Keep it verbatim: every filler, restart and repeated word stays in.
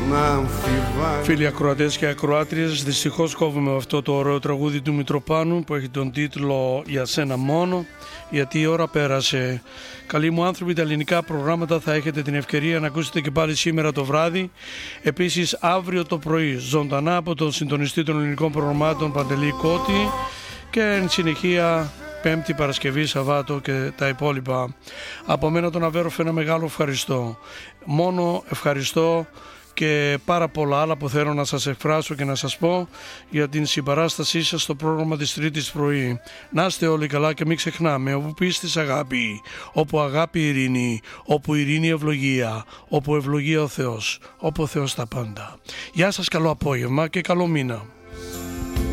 να αμφιβάλλει. Φίλοι ακροατές και ακροάτριες, δυστυχώς κόβουμε αυτό το ωραίο τραγούδι του Μητροπάνου που έχει τον τίτλο «Για σένα μόνο», γιατί η ώρα πέρασε. Καλοί μου άνθρωποι, τα ελληνικά προγράμματα θα έχετε την ευκαιρία να ακούσετε και πάλι σήμερα το βράδυ. Επίσης αύριο το πρωί ζωντανά από τον συντονιστή των ελληνικών προγραμμάτων Παντελή Κώτη, και εν συνεχεία Πέμπτη, Παρασκευή, Σαββάτο και τα υπόλοιπα. Από μένα τον Αβέροφ ένα μεγάλο ευχαριστώ. Μόνο ευχαριστώ και πάρα πολλά άλλα που θέλω να σας εκφράσω και να σας πω για την συμπαράστασή σας στο πρόγραμμα της Τρίτης πρωί. Να είστε όλοι καλά και μην ξεχνάμε, όπου πίστης αγάπη, όπου αγάπη ειρήνη, όπου ειρήνη ευλογία, όπου ευλογία ο Θεός, όπου ο Θεός τα πάντα. Γεια σας, καλό απόγευμα και καλό μήνα.